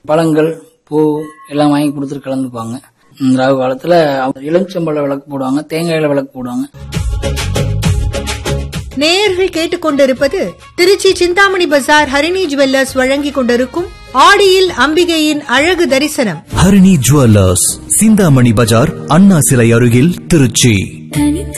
பழங்கள் பூ எல்லாம் வாங்கி கொடுத்துட்டு கலந்துக்குவாங்க. ராகு காலத்துல இளஞ்சம்பழ விளக்கு போடுவாங்க, தேங்காயில விளக்கு போடுவாங்க. நேயர்கள் கேட்டுக்கொண்டிருப்பது திருச்சி சிந்தாமணி பஜார் ஹரிணி ஜுவல்லர்ஸ் வழங்கிக் கொண்டிருக்கும் ஆடியில் அம்பிகையின் அழகு தரிசனம். ஹரிணி ஜுவல்லர்ஸ், சிந்தாமணி பஜார், அண்ணா சிலை அருகில், திருச்சி.